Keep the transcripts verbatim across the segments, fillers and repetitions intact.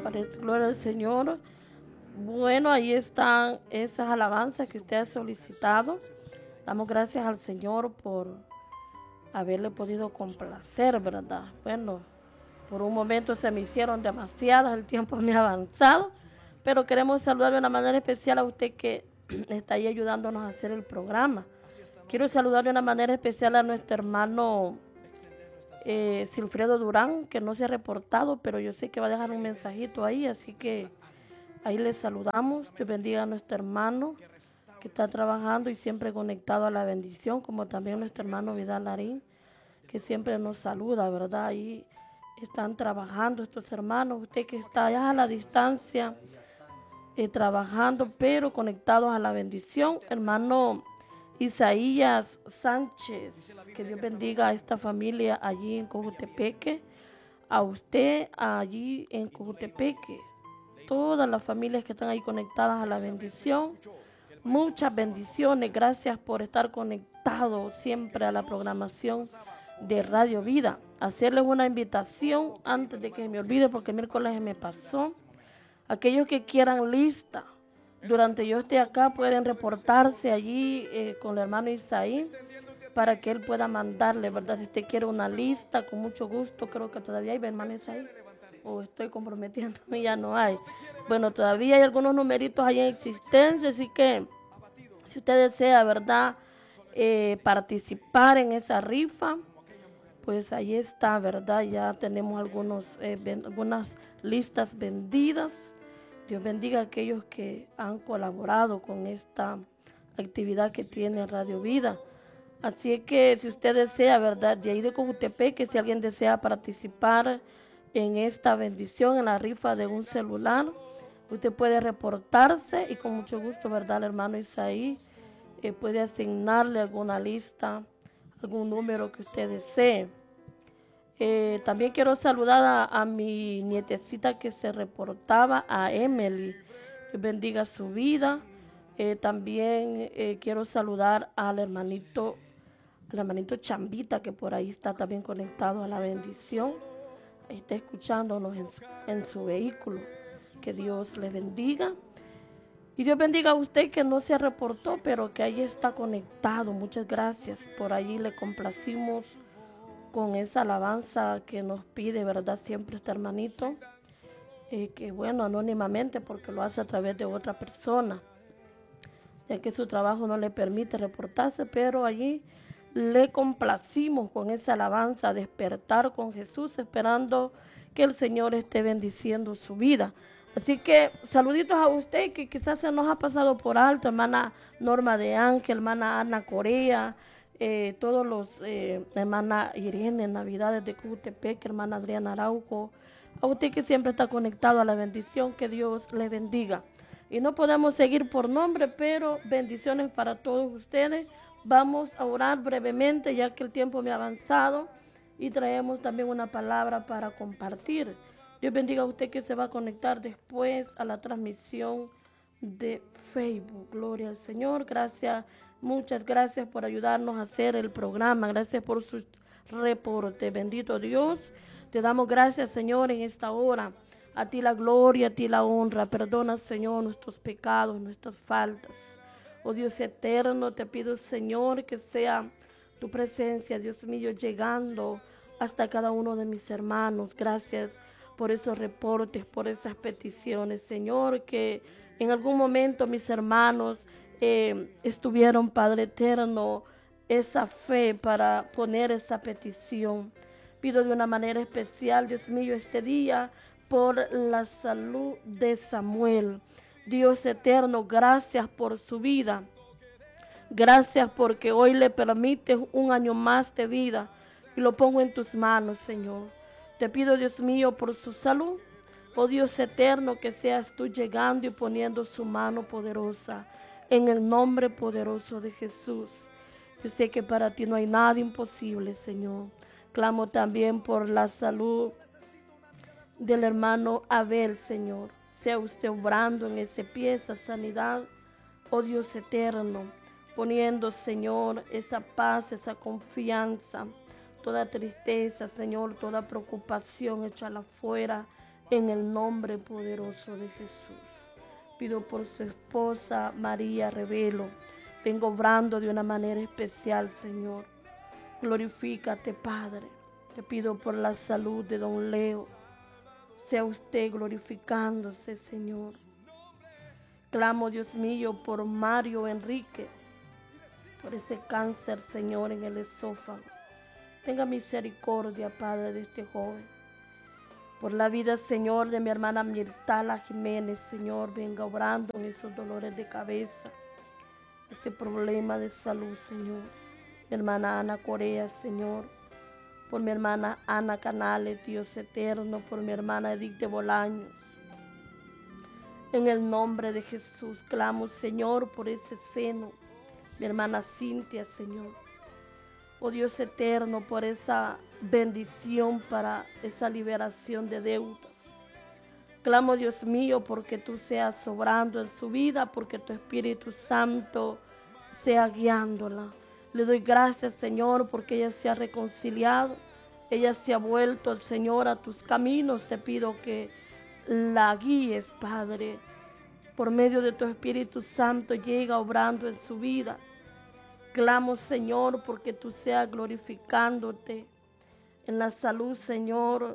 Parece, gloria al Señor. Bueno, ahí están esas alabanzas que usted ha solicitado. Damos gracias al Señor por haberle podido complacer, ¿verdad? Bueno, por un momento se me hicieron demasiadas, el tiempo me ha avanzado, pero queremos saludar de una manera especial a usted que está ahí ayudándonos a hacer el programa. Quiero saludar de una manera especial a nuestro hermano eh, Silfredo Durán, que no se ha reportado, pero yo sé que va a dejar un mensajito ahí, así que ahí le saludamos. Dios bendiga a nuestro hermano que está trabajando y siempre conectado a la bendición, como también nuestro hermano Vidal Larín, que siempre nos saluda, ¿verdad? Ahí están trabajando estos hermanos, usted que está allá a la distancia, eh, trabajando, pero conectados a la bendición. Hermano Isaías Sánchez, que Dios bendiga a esta familia allí en Cojutepeque, a usted allí en Cojutepeque, todas las familias que están ahí conectadas a la bendición. Muchas bendiciones, gracias por estar conectados siempre a la programación de Radio Vida. Hacerles una invitación antes de que me olvide, porque el miércoles me pasó. Aquellos que quieran lista, durante yo esté acá, pueden reportarse allí eh, con el hermano Isaí para que él pueda mandarle, ¿verdad? Si usted quiere una lista, con mucho gusto, creo que todavía hay, hermano Isaí, o estoy comprometiéndome, ya no hay. Bueno, todavía hay algunos numeritos ahí en existencia, así que si usted desea, ¿verdad?, eh, participar en esa rifa, pues ahí está, ¿verdad? Ya tenemos algunos, eh, ven, algunas listas vendidas. Dios bendiga a aquellos que han colaborado con esta actividad que tiene Radio Vida. Así es que si usted desea, ¿verdad?, de ahí de Cojutepeque, si alguien desea participar en esta bendición, en la rifa de un celular, usted puede reportarse y con mucho gusto, ¿verdad?, el hermano Isaí eh, puede asignarle alguna lista, algún número que usted desee. Eh, también quiero saludar a, a mi nietecita que se reportaba, a Emily, que bendiga su vida. Eh, también eh, quiero saludar al hermanito, al hermanito Chambita, que por ahí está también conectado a la bendición. Está escuchándonos en su, en su vehículo. Que Dios le bendiga. Y Dios bendiga a usted que no se reportó, pero que ahí está conectado. Muchas gracias. Por ahí le complacimos con esa alabanza que nos pide, ¿verdad?, siempre este hermanito. Eh, que bueno, anónimamente, porque lo hace a través de otra persona, ya que su trabajo no le permite reportarse, pero allí le complacimos con esa alabanza, despertar con Jesús, esperando que el Señor esté bendiciendo su vida. Así que saluditos a usted que quizás se nos ha pasado por alto, hermana Norma de Ángel, hermana Ana Corea, eh, todos los, eh, hermana Irene Navidades de Cojutepeque, hermana Adriana Araujo, a usted que siempre está conectado a la bendición, que Dios le bendiga. Y no podemos seguir por nombre, pero bendiciones para todos ustedes. Vamos a orar brevemente, ya que el tiempo me ha avanzado, y traemos también una palabra para compartir. Dios bendiga a usted que se va a conectar después a la transmisión de Facebook. Gloria al Señor. Gracias, muchas gracias por ayudarnos a hacer el programa. Gracias por sus reportes. Bendito Dios. Te damos gracias, Señor, en esta hora. A ti la gloria, a ti la honra. Perdona, Señor, nuestros pecados, nuestras faltas. Oh Dios eterno, te pido, Señor, que sea tu presencia, Dios mío, llegando hasta cada uno de mis hermanos. Gracias por esos reportes, por esas peticiones, Señor, que en algún momento mis hermanos eh, estuvieron, Padre eterno, esa fe para poner esa petición. Pido de una manera especial, Dios mío, este día por la salud de Samuel. Dios eterno, gracias por su vida. Gracias porque hoy le permites un año más de vida y lo pongo en tus manos, Señor. Te pido, Dios mío, por su salud. Oh Dios eterno, que seas tú llegando y poniendo su mano poderosa en el nombre poderoso de Jesús. Yo sé que para ti no hay nada imposible, Señor. Clamo también por la salud del hermano Abel, Señor. Sea usted obrando en ese pie, esa sanidad, oh Dios eterno, poniendo, Señor, esa paz, esa confianza, toda tristeza, Señor, toda preocupación, échala fuera en el nombre poderoso de Jesús. Pido por su esposa María Revelo. Vengo obrando de una manera especial, Señor. Glorifícate, Padre. Te pido por la salud de don Leo. Sea usted glorificándose, Señor. Clamo, Dios mío, por Mario Enrique, por ese cáncer, Señor, en el esófago. Tenga misericordia, Padre, de este joven. Por la vida, Señor, de mi hermana Mirtala Jiménez, Señor, venga obrando en esos dolores de cabeza, ese problema de salud, Señor. Mi hermana Ana Corea, Señor. Por mi hermana Ana Canales, Dios eterno. Por mi hermana Edith de Bolaños. En el nombre de Jesús, clamo, Señor, por ese seno. Mi hermana Cintia, Señor. Oh Dios eterno, por esa bendición para esa liberación de deudas. Clamo, Dios mío, porque tú seas obrando en su vida, porque tu Espíritu Santo sea guiándola. Le doy gracias, Señor, porque ella se ha reconciliado. Ella se ha vuelto, Señor, a tus caminos. Te pido que la guíes, Padre. Por medio de tu Espíritu Santo, llega obrando en su vida. Clamo, Señor, porque tú seas glorificándote en la salud, Señor,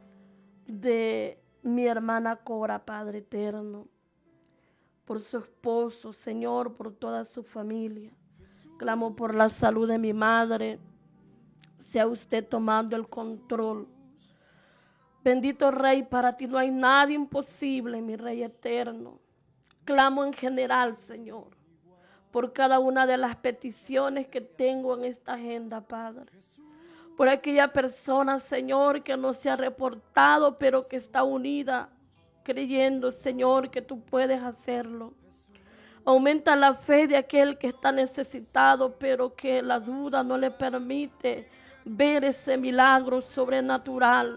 de mi hermana Cora, Padre eterno. Por su esposo, Señor, por toda su familia. Clamo por la salud de mi madre. Sea usted tomando el control. Bendito Rey, para ti no hay nada imposible, mi Rey eterno. Clamo en general, Señor, por cada una de las peticiones que tengo en esta agenda, Padre. Por aquella persona, Señor, que no se ha reportado, pero que está unida, creyendo, Señor, que tú puedes hacerlo. Aumenta la fe de aquel que está necesitado, pero que la duda no le permite ver ese milagro sobrenatural.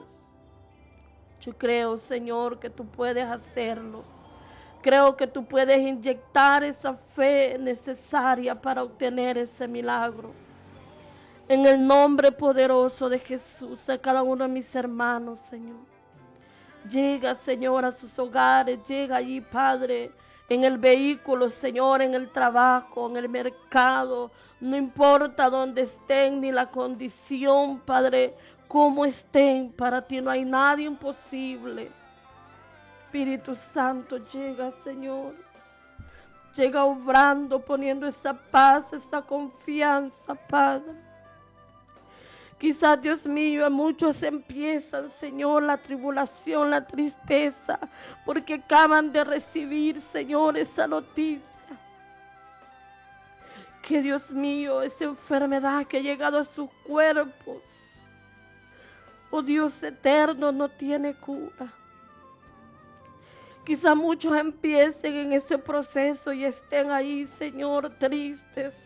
Yo creo, Señor, que tú puedes hacerlo. Creo que tú puedes inyectar esa fe necesaria para obtener ese milagro. En el nombre poderoso de Jesús, a cada uno de mis hermanos, Señor. Llega, Señor, a sus hogares. Llega allí, Padre, en el vehículo, Señor, en el trabajo, en el mercado. No importa dónde estén ni la condición, Padre, cómo estén. Para ti no hay nada imposible. Espíritu Santo, llega, Señor. Llega obrando, poniendo esa paz, esa confianza, Padre. Quizás, Dios mío, a muchos empiezan, Señor, la tribulación, la tristeza, porque acaban de recibir, Señor, esa noticia. Que, Dios mío, esa enfermedad que ha llegado a sus cuerpos, oh Dios eterno, no tiene cura. Quizá muchos empiecen en ese proceso y estén ahí, Señor, tristes.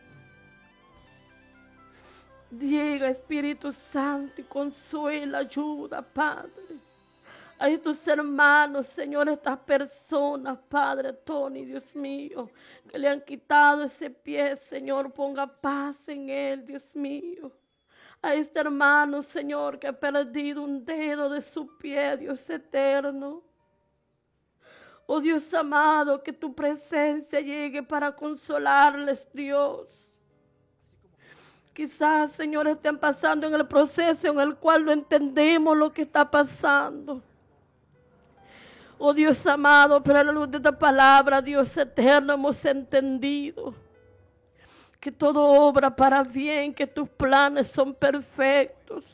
Llega, Espíritu Santo, y consuela, ayuda, Padre. A estos hermanos, Señor, estas personas, Padre, Tony, Dios mío, que le han quitado ese pie, Señor, ponga paz en él, Dios mío. A este hermano, Señor, que ha perdido un dedo de su pie, Dios eterno. Oh Dios amado, que tu presencia llegue para consolarles, Dios. Quizás, Señor, estén pasando en el proceso en el cual no entendemos lo que está pasando. Oh Dios amado, pero a la luz de esta palabra, Dios eterno, hemos entendido que todo obra para bien, que tus planes son perfectos.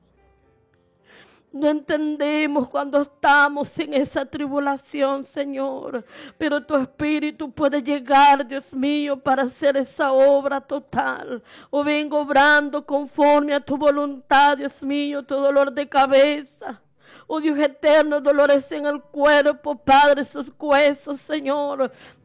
No entendemos cuando estamos en esa tribulación, Señor, pero tu Espíritu puede llegar, Dios mío, para hacer esa obra total. O vengo obrando conforme a tu voluntad, Dios mío, tu dolor de cabeza. Oh Dios eterno, dolores en el cuerpo, Padre, esos huesos, Señor.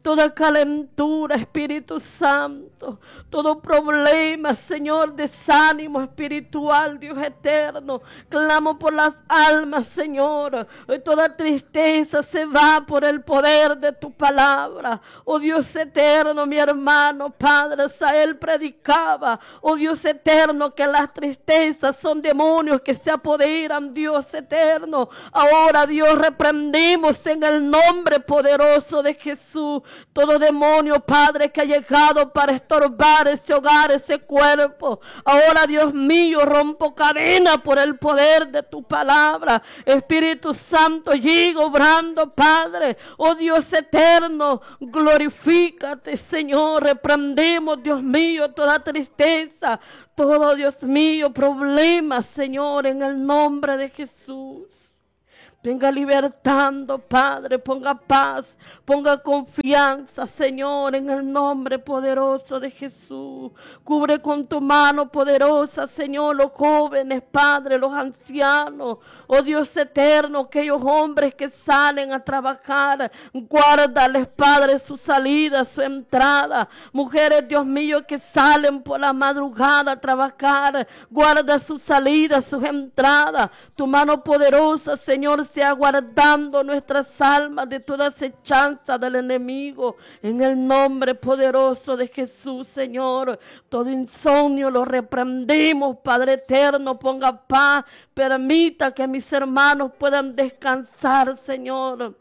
toda calentura, Espíritu Santo, todo problema, Señor, desánimo espiritual, Dios eterno. Clamo por las almas, Señor. Hoy toda tristeza se va por el poder de tu palabra. Oh Dios eterno, mi hermano, Padre Sael predicaba. Oh Dios eterno, que las tristezas son demonios que se apoderan, Dios eterno. Ahora, Dios, reprendimos en el nombre poderoso de Jesús todo demonio, Padre, que ha llegado para estorbar ese hogar, ese cuerpo. Ahora, Dios mío, rompo cadena por el poder de tu palabra. Espíritu Santo, llego obrando, Padre. Oh Dios eterno, glorifícate, Señor. Reprendemos, Dios mío, toda tristeza, todo, Dios mío, problemas, Señor, en el nombre de Jesús. Venga libertando, Padre, ponga paz, ponga confianza, Señor, en el nombre poderoso de Jesús. Cubre con tu mano poderosa, Señor, los jóvenes, Padre, los ancianos. Oh Dios eterno, aquellos hombres que salen a trabajar, guárdales, Padre, su salida, su entrada. Mujeres, Dios mío, que salen por la madrugada a trabajar, guarda su salida, sus entradas. Tu mano poderosa, Señor, sea guardando nuestras almas de toda acechanza del enemigo. En el nombre poderoso de Jesús, Señor, todo insomnio lo reprendimos, Padre eterno. Ponga paz, permita que mis hermanos puedan descansar, Señor.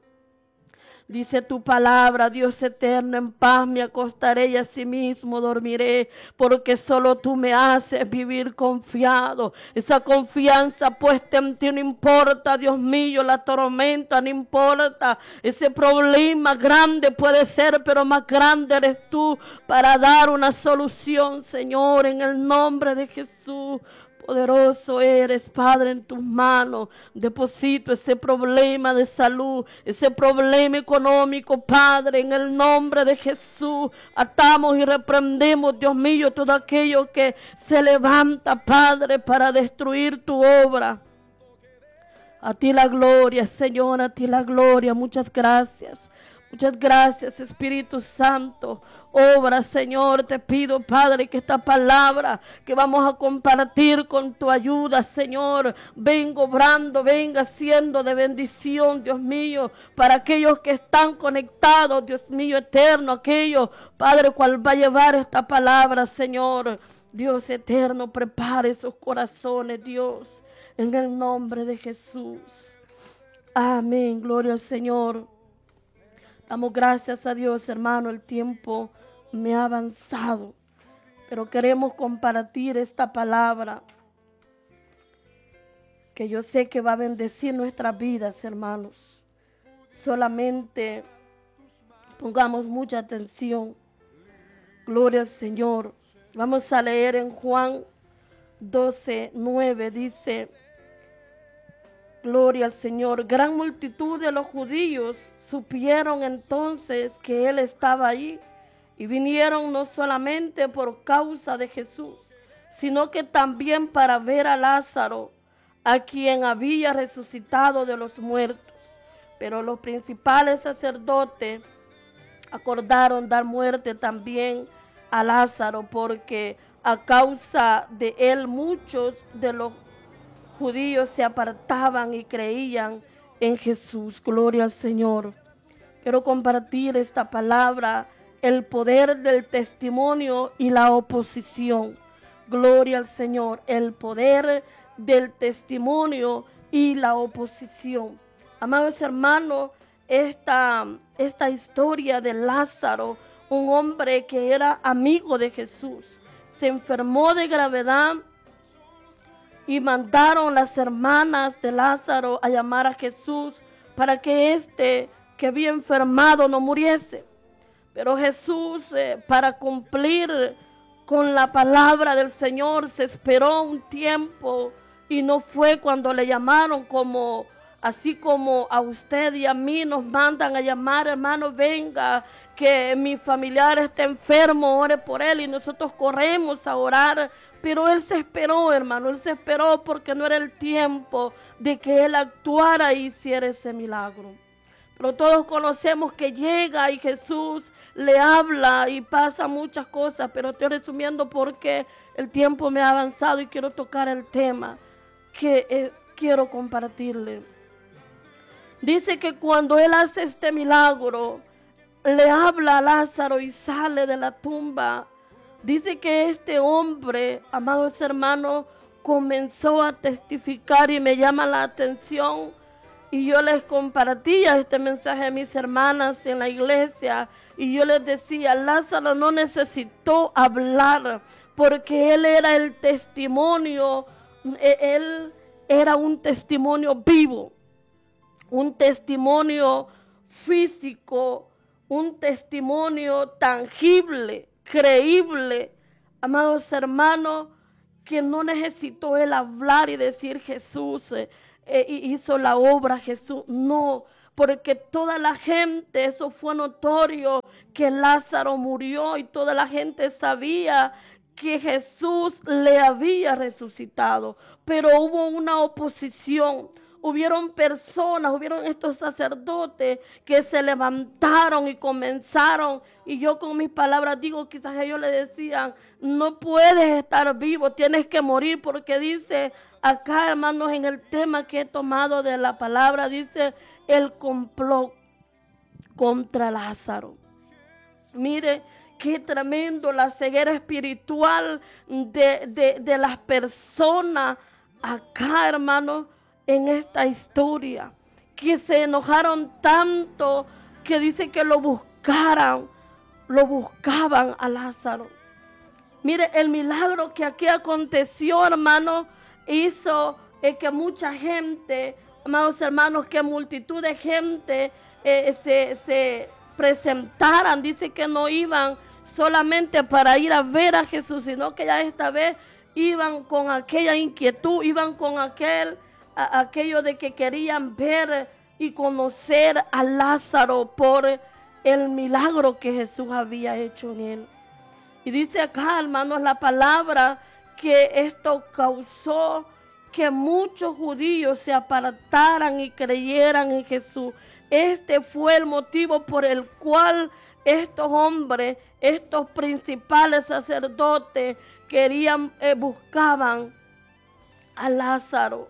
Dice tu palabra, Dios eterno, en paz me acostaré y asimismo dormiré, porque solo tú me haces vivir confiado. Esa confianza puesta en ti no importa, Dios mío, la tormenta no importa. Ese problema grande puede ser, pero más grande eres tú para dar una solución, Señor, en el nombre de Jesús. Poderoso eres, Padre, en tus manos. Deposito ese problema de salud, ese problema económico, Padre, en el nombre de Jesús. Atamos y reprendemos, Dios mío, todo aquello que se levanta, Padre, para destruir tu obra. A ti la gloria, Señor, a ti la gloria. Muchas gracias. Muchas gracias, Espíritu Santo. Obra, Señor, te pido, Padre, que esta palabra que vamos a compartir con tu ayuda, Señor, venga obrando, venga siendo de bendición, Dios mío, para aquellos que están conectados, Dios mío eterno, aquellos, Padre, cual va a llevar esta palabra, Señor. Dios eterno, prepare esos corazones, Dios, en el nombre de Jesús. Amén, gloria al Señor. Damos gracias a Dios, hermano, el tiempo me ha avanzado, pero queremos compartir esta palabra que yo sé que va a bendecir nuestras vidas, hermanos. Solamente pongamos mucha atención. Gloria al Señor. Vamos a leer en Juan doce, nueve, dice, gloria al Señor. Gran multitud de los judíos supieron entonces que él estaba allí y vinieron no solamente por causa de Jesús, sino que también para ver a Lázaro, a quien había resucitado de los muertos. Pero los principales sacerdotes acordaron dar muerte también a Lázaro, porque a causa de él muchos de los judíos se apartaban y creían en Jesús. Gloria al Señor. Quiero compartir esta palabra, el poder del testimonio y la oposición. Gloria al Señor, el poder del testimonio y la oposición. Amados hermanos, esta, esta historia de Lázaro, un hombre que era amigo de Jesús, se enfermó de gravedad y mandaron las hermanas de Lázaro a llamar a Jesús para que éste que había enfermado no muriese. Pero Jesús, eh, para cumplir con la palabra del Señor, se esperó un tiempo y no fue cuando le llamaron, como así como a usted y a mí nos mandan a llamar, hermano, venga, que mi familiar está enfermo, ore por él, y nosotros corremos a orar. Pero él se esperó, hermano, él se esperó porque no era el tiempo de que él actuara y hiciera ese milagro. Pero todos conocemos que llega y Jesús le habla y pasa muchas cosas, pero estoy resumiendo porque el tiempo me ha avanzado y quiero tocar el tema que eh, quiero compartirle. Dice que cuando Él hace este milagro, le habla a Lázaro y sale de la tumba. Dice que este hombre, amados hermanos, comenzó a testificar y me llama la atención. Y yo les compartía este mensaje a mis hermanas en la iglesia. Y yo les decía, Lázaro no necesitó hablar porque él era el testimonio, él era un testimonio vivo, un testimonio físico, un testimonio tangible, creíble, amados hermanos, que no necesitó él hablar y decir Jesús eh, eh, hizo la obra, Jesús, no, porque toda la gente, eso fue notorio, que Lázaro murió y toda la gente sabía que Jesús le había resucitado, pero hubo una oposición. Hubieron personas, hubieron estos sacerdotes que se levantaron y comenzaron, y yo con mis palabras digo, quizás ellos le decían, no puedes estar vivo, tienes que morir, porque dice acá, hermanos, en el tema que he tomado de la palabra, dice el complot contra Lázaro. Mire, qué tremendo la ceguera espiritual de, de, de las personas acá, hermanos, en esta historia, que se enojaron tanto que dice que lo buscaran, lo buscaban a Lázaro. Mire, el milagro que aquí aconteció, hermano, hizo eh, que mucha gente, amados hermanos, que multitud de gente eh, se, se presentaran. Dice que no iban solamente para ir a ver a Jesús, sino que ya esta vez iban con aquella inquietud, iban con aquel a, aquello de que querían ver y conocer a Lázaro por el milagro que Jesús había hecho en él. Y dice acá, hermanos, la palabra que esto causó que muchos judíos se apartaran y creyeran en Jesús. Este fue el motivo por el cual estos hombres, estos principales sacerdotes querían, eh, buscaban a Lázaro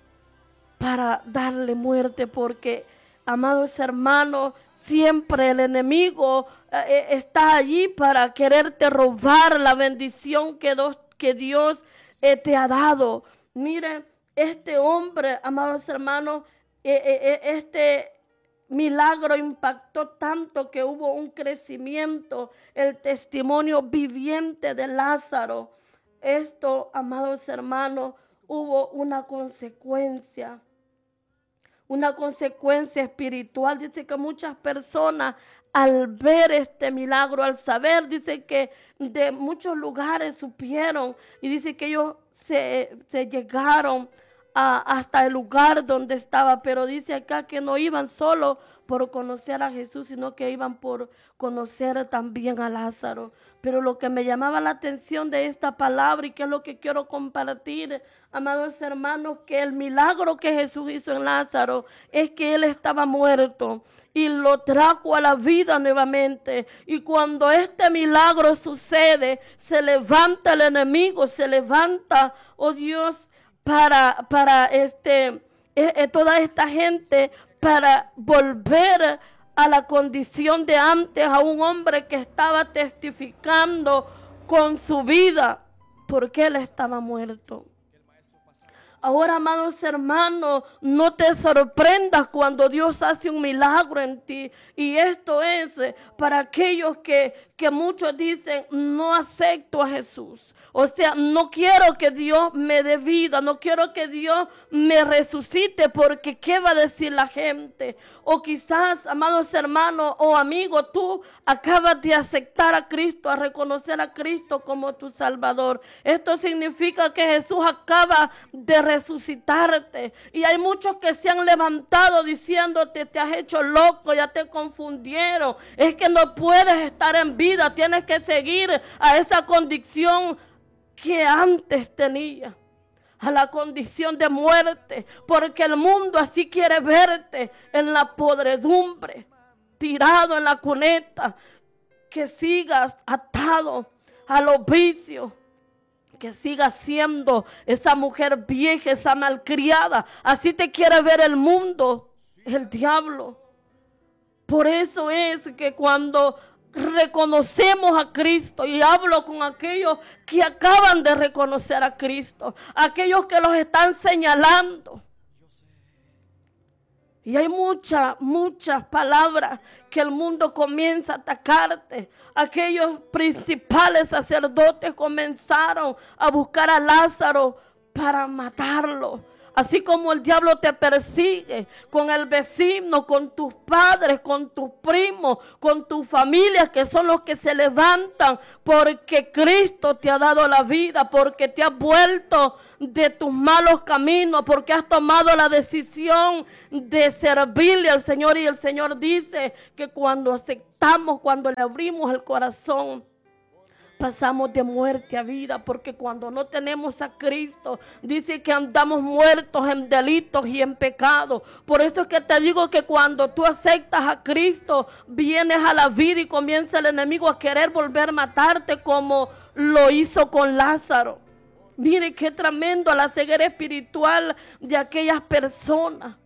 para darle muerte, porque, amados hermanos, siempre el enemigo eh, está allí para quererte robar la bendición que, dos, que Dios eh, te ha dado. Miren, este hombre, amados hermanos, eh, eh, este milagro impactó tanto que hubo un crecimiento, el testimonio viviente de Lázaro. Esto, amados hermanos, hubo una consecuencia. Una consecuencia espiritual. Dice que muchas personas al ver este milagro, al saber, dice que de muchos lugares supieron, y dice que ellos se, se llegaron a, hasta el lugar donde estaba, pero dice acá que no iban solo por conocer a Jesús, sino que iban por conocer también a Lázaro. Pero lo que me llamaba la atención de esta palabra, y que es lo que quiero compartir, amados hermanos, que el milagro que Jesús hizo en Lázaro es que él estaba muerto y lo trajo a la vida nuevamente. Y cuando este milagro sucede, se levanta el enemigo, se levanta, oh Dios, para, para este, eh, eh, toda esta gente, para volver a la condición de antes, a un hombre que estaba testificando con su vida, porque él estaba muerto. Ahora, amados hermanos, no te sorprendas cuando Dios hace un milagro en ti. Y esto es para aquellos que, que muchos dicen, no acepto a Jesús. O sea, no quiero que Dios me dé vida, no quiero que Dios me resucite, porque ¿qué va a decir la gente? O quizás, amados hermanos o amigos, tú acabas de aceptar a Cristo, a reconocer a Cristo como tu Salvador. Esto significa que Jesús acaba de resucitarte. Y hay muchos que se han levantado diciéndote, te has hecho loco, ya te confundieron. Es que no puedes estar en vida, tienes que seguir a esa condición que antes tenía. a la condición de muerte, porque el mundo así quiere verte en la podredumbre, tirado en la cuneta, que sigas atado a los vicios, que sigas siendo esa mujer vieja, esa malcriada. Así te quiere ver el mundo, el diablo. Por eso es que cuando reconocemos a Cristo, y hablo con aquellos que acaban de reconocer a Cristo, aquellos que los están señalando, y hay muchas, muchas palabras que el mundo comienza a atacarte. Aquellos principales sacerdotes comenzaron a buscar a Lázaro para matarlo. Así como el diablo te persigue con el vecino, con tus padres, con tus primos, con tus familias, que son los que se levantan porque Cristo te ha dado la vida, porque te has vuelto de tus malos caminos, porque has tomado la decisión de servirle al Señor. Y el Señor dice que cuando aceptamos, cuando le abrimos el corazón, pasamos de muerte a vida, porque cuando no tenemos a Cristo, dice que andamos muertos en delitos y en pecados. Por eso es que te digo que cuando tú aceptas a Cristo, vienes a la vida y comienza el enemigo a querer volver a matarte, como lo hizo con Lázaro. Mire qué tremendo la ceguera espiritual de aquellas personas,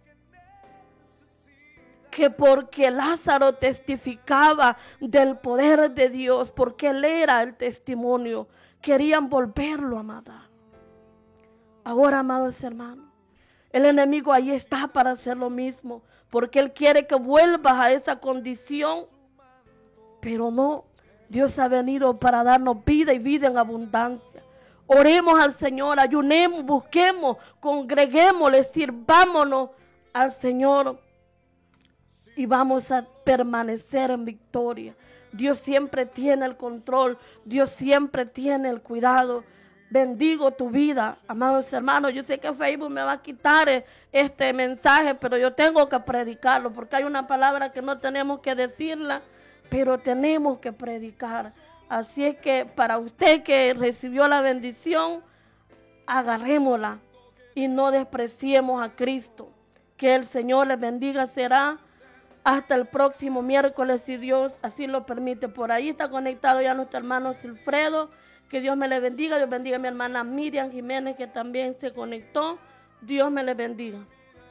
que porque Lázaro testificaba del poder de Dios, porque él era el testimonio, querían volverlo a matar. Ahora, amados hermanos, el enemigo ahí está para hacer lo mismo, porque él quiere que vuelvas a esa condición, pero no, Dios ha venido para darnos vida y vida en abundancia. Oremos al Señor, ayunemos, busquemos, congreguémosle, sirvámonos al Señor, y vamos a permanecer en victoria. Dios siempre tiene el control. Dios siempre tiene el cuidado. Bendigo tu vida, amados hermanos. Yo sé que Facebook me va a quitar este mensaje, pero yo tengo que predicarlo, porque hay una palabra que no tenemos que decirla, pero tenemos que predicar. Así es que para usted que recibió la bendición, agarrémosla y no despreciemos a Cristo. Que el Señor les bendiga. Será hasta el próximo miércoles, si Dios así lo permite. Por ahí está conectado ya nuestro hermano Silfredo. Que Dios me le bendiga. Dios bendiga a mi hermana Miriam Jiménez, que también se conectó. Dios me le bendiga.